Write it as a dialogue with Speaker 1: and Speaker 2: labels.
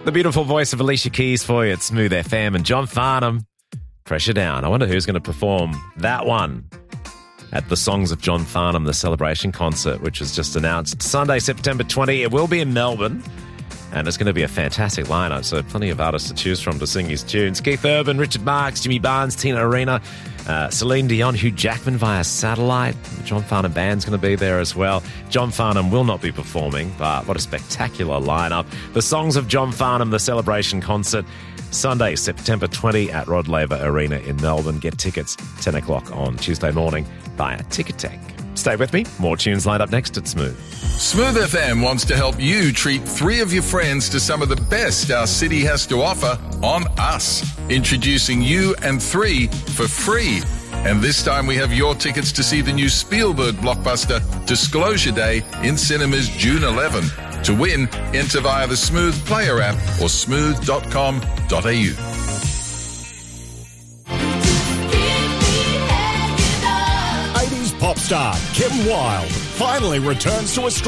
Speaker 1: The beautiful voice of Alicia Keys for you at Smooth FM, and John Farnham, Pressure Down. I wonder who's going to perform that one at the Songs of John Farnham, the celebration concert, which was just announced Sunday, September 20. It will be in Melbourne, and it's going to be a fantastic lineup, so plenty of artists to choose from to sing his tunes. Keith Urban, Richard Marx, Jimmy Barnes, Tina Arena, Celine Dion, Hugh Jackman via satellite. The John Farnham Band's going to be there as well. John Farnham will not be performing, but what a spectacular lineup. The Songs of John Farnham, the celebration concert, Sunday, September 20 at Rod Laver Arena in Melbourne. Get tickets 10 o'clock on Tuesday morning via Ticketek. Stay with me. More tunes lined up next at Smooth.
Speaker 2: Smooth FM wants to help you treat 3 of your friends to some of the best our city has to offer on us. Introducing You and 3 for free. And this time we have your tickets to see the new Spielberg blockbuster Disclosure Day in cinemas June 11. To win, enter via the Smooth Player app or smooth.com.au.
Speaker 3: 80s pop star Kim Wilde finally returns to Australia.